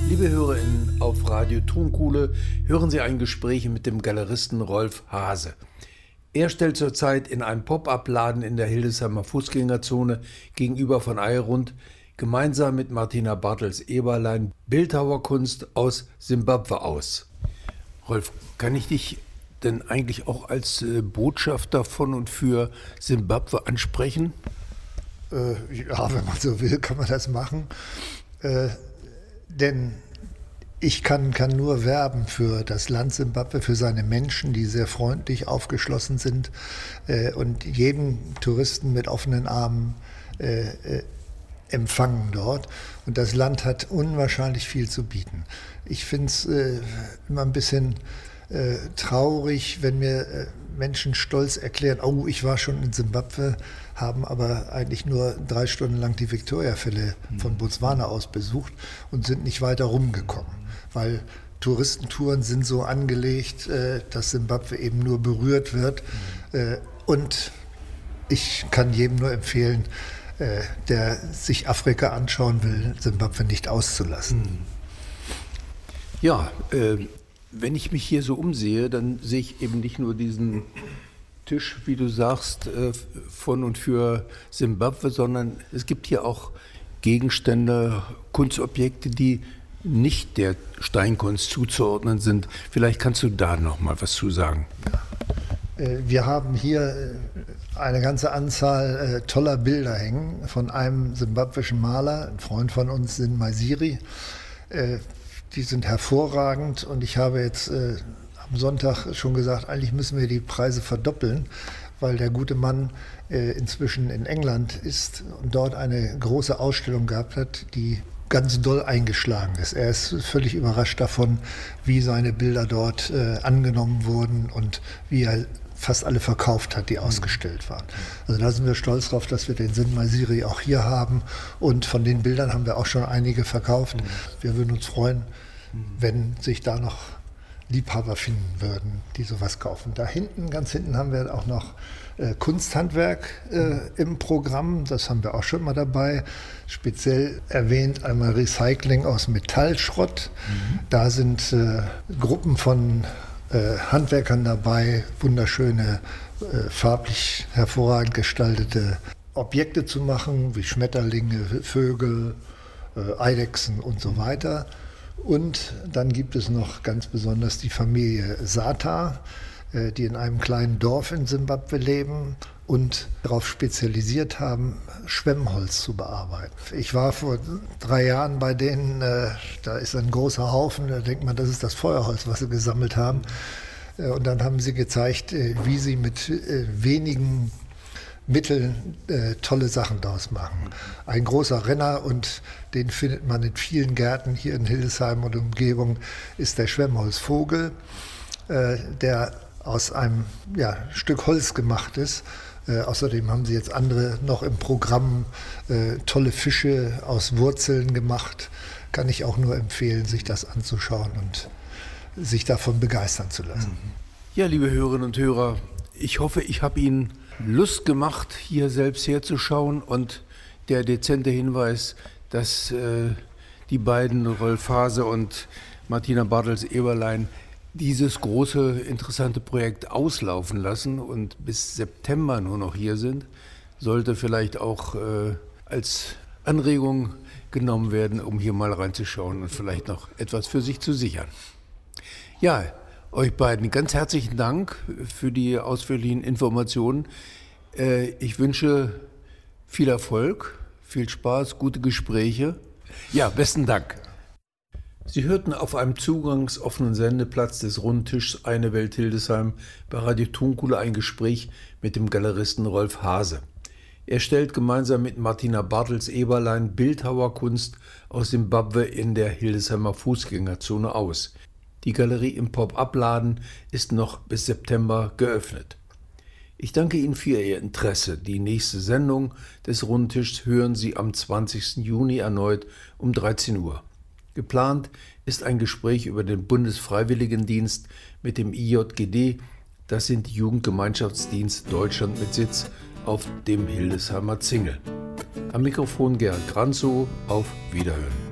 Liebe HörerInnen, auf Radio Tonkuhle hören Sie ein Gespräch mit dem Galeristen Rolf Haase. Er stellt zurzeit in einem Pop-up-Laden in der Hildesheimer Fußgängerzone gegenüber von Eirund gemeinsam mit Martina Bartels-Eberlein Bildhauerkunst aus Simbabwe aus. Rolf, kann ich dich denn eigentlich auch als Botschafter von und für Simbabwe ansprechen? Ja, wenn man so will, kann man das machen. Denn ich kann nur werben für das Land Simbabwe, für seine Menschen, die sehr freundlich aufgeschlossen sind und jeden Touristen mit offenen Armen empfangen dort. Und das Land hat unwahrscheinlich viel zu bieten. Ich finde es immer ein bisschen traurig, wenn mir Menschen stolz erklären, oh, ich war schon in Simbabwe, haben aber eigentlich nur 3 Stunden lang die Victoria-Fälle von Botswana aus besucht und sind nicht weiter rumgekommen. Weil Touristentouren sind so angelegt, dass Simbabwe eben nur berührt wird. Und ich kann jedem nur empfehlen, der sich Afrika anschauen will, Simbabwe nicht auszulassen. Ja, wenn ich mich hier so umsehe, dann sehe ich eben nicht nur diesen Tisch, wie du sagst, von und für Simbabwe, sondern es gibt hier auch Gegenstände, Kunstobjekte, die nicht der Steinkunst zuzuordnen sind. Vielleicht kannst du da noch mal was zu sagen. Wir haben hier eine ganze Anzahl toller Bilder hängen von einem simbabwischen Maler, ein Freund von uns, Sin Maisiri. Die sind hervorragend und ich habe jetzt am Sonntag schon gesagt, eigentlich müssen wir die Preise verdoppeln, weil der gute Mann inzwischen in England ist und dort eine große Ausstellung gehabt hat, die ganz doll eingeschlagen ist. Er ist völlig überrascht davon, wie seine Bilder dort angenommen wurden und wie er fast alle verkauft hat, die ausgestellt waren. Also da sind wir stolz drauf, dass wir den Sin Maisiri auch hier haben und von den Bildern haben wir auch schon einige verkauft. Wir würden uns freuen, wenn sich da noch Liebhaber finden würden, die sowas kaufen. Da hinten, ganz hinten haben wir auch noch Kunsthandwerk im Programm, das haben wir auch schon mal dabei. Speziell erwähnt einmal Recycling aus Metallschrott. Da sind Gruppen von Handwerkern dabei, wunderschöne, farblich hervorragend gestaltete Objekte zu machen, wie Schmetterlinge, Vögel, Eidechsen und so weiter. Und dann gibt es noch ganz besonders die Familie Sata, die in einem kleinen Dorf in Simbabwe leben und darauf spezialisiert haben, Schwemmholz zu bearbeiten. Ich war vor 3 Jahren bei denen, da ist ein großer Haufen, da denkt man, das ist das Feuerholz, was sie gesammelt haben. Und dann haben sie gezeigt, wie sie mit wenigen Mitteln tolle Sachen daraus machen. Ein großer Renner, und den findet man in vielen Gärten hier in Hildesheim und Umgebung, ist der Schwemmholzvogel, der aus einem Stück Holz gemacht ist. Außerdem haben sie jetzt andere noch im Programm, tolle Fische aus Wurzeln gemacht. Kann ich auch nur empfehlen, sich das anzuschauen und sich davon begeistern zu lassen. Ja, liebe Hörerinnen und Hörer, ich hoffe, ich habe Ihnen Lust gemacht, hier selbst herzuschauen, und der dezente Hinweis, dass die beiden, Rolf Haase und Martina Bartels-Eberlein, dieses große, interessante Projekt auslaufen lassen und bis September nur noch hier sind, sollte vielleicht auch als Anregung genommen werden, um hier mal reinzuschauen und vielleicht noch etwas für sich zu sichern. Ja, euch beiden ganz herzlichen Dank für die ausführlichen Informationen. Ich wünsche viel Erfolg, viel Spaß, gute Gespräche. Ja, besten Dank. Sie hörten auf einem zugangsoffenen Sendeplatz des Rundtischs Eine Welt Hildesheim bei Radio Tonkuhle ein Gespräch mit dem Galeristen Rolf Haase. Er stellt gemeinsam mit Martina Bartels-Eberlein Bildhauerkunst aus Simbabwe in der Hildesheimer Fußgängerzone aus. Die Galerie im Pop-up-Laden ist noch bis September geöffnet. Ich danke Ihnen für Ihr Interesse. Die nächste Sendung des Rundtischs hören Sie am 20. Juni erneut um 13 Uhr. Geplant ist ein Gespräch über den Bundesfreiwilligendienst mit dem IJGD, das sind die Jugendgemeinschaftsdienst Deutschland mit Sitz auf dem Hildesheimer Zingel. Am Mikrofon Gerhard Granzow, auf Wiederhören.